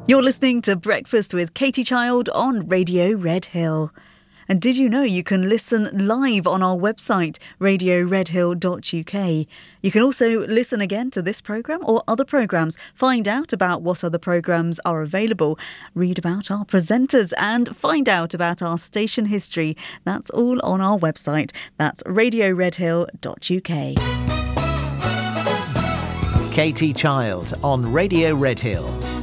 You're listening to Breakfast with Katie Child on Radio Red Hill. And did you know you can listen live on our website, radioredhill.uk. You can also listen again to this programme or other programmes, find out about what other programmes are available, read about our presenters and find out about our station history. That's all on our website. That's radioredhill.uk. Katie Child on Radio Red Hill.